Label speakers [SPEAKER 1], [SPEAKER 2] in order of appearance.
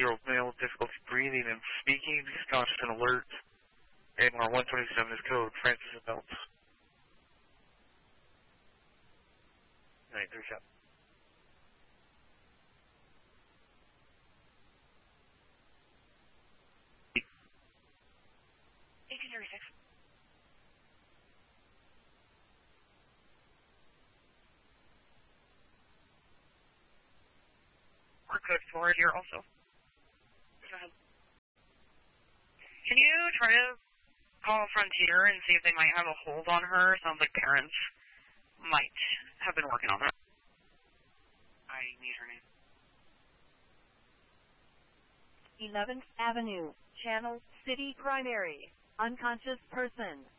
[SPEAKER 1] 50-year-old male with difficulty breathing and speaking. He's conscious and alert. AMR 127 is code. Francis and Belt. 93 shot.
[SPEAKER 2] We're code 4 here also. Go ahead. Can you try to call Frontier and see if they might have a hold on her? Sounds like parents might have been working on that. I need her name.
[SPEAKER 3] 11th Avenue, Channel City Primary. Unconscious person.